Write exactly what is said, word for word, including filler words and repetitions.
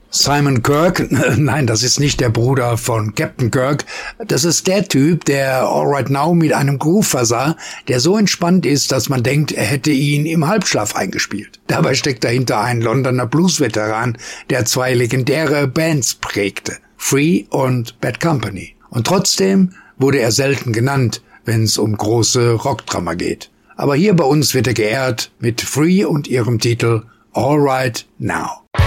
Simon Kirke, nein, das ist nicht der Bruder von Captain Kirk. Das ist der Typ, der All Right Now mit einem Groove versah, der so entspannt ist, dass man denkt, er hätte ihn im Halbschlaf eingespielt. Dabei steckt dahinter ein Londoner Blues-Veteran, der zwei legendäre Bands prägte, Free und Bad Company. Und trotzdem wurde er selten genannt, wenn es um große Rockdrama geht. Aber hier bei uns wird er geehrt mit Free und ihrem Titel All Right Now.